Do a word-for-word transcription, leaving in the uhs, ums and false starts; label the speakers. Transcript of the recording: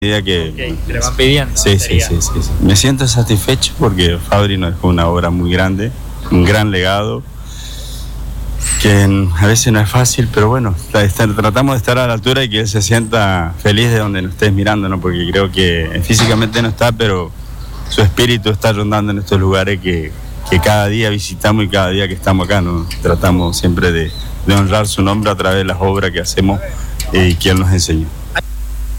Speaker 1: Que,
Speaker 2: okay, te lo van pidiendo.
Speaker 1: Sí, sí, sí, sí, sí. Me siento satisfecho porque Fabri nos dejó una obra muy grande, un gran legado, que a veces no es fácil, pero bueno, tratamos de estar a la altura y que él se sienta feliz de donde nos estés mirando, ¿no? Porque creo que físicamente no está, pero su espíritu está rondando en estos lugares que, que cada día visitamos y cada día que estamos acá, ¿no? Tratamos siempre de, de honrar su nombre a través de las obras que hacemos y que él nos enseñó.